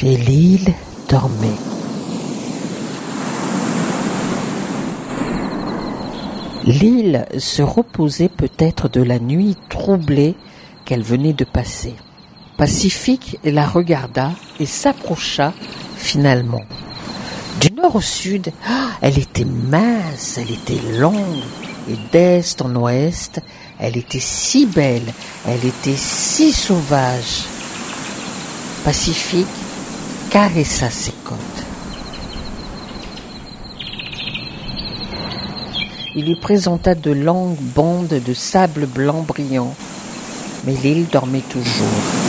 Et l'île dormait. L'île se reposait peut-être de la nuit troublée qu'elle venait de passer. Pacifique la regarda et s'approcha finalement. Du nord au sud, elle était mince, elle était longue, et d'est en ouest, elle était si belle, elle était si sauvage. Pacifique caressa ses côtes. Il lui présenta de longues bandes de sable blanc brillant, mais l'île dormait toujours.